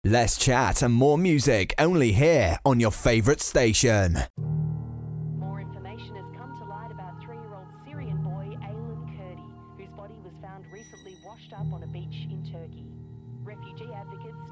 Less chat and more music only here on your favourite station. More information has come to light about 3-year-old Syrian boy Aylan Kurdi, whose body was found recently washed up on a beach in Turkey. Refugee advocates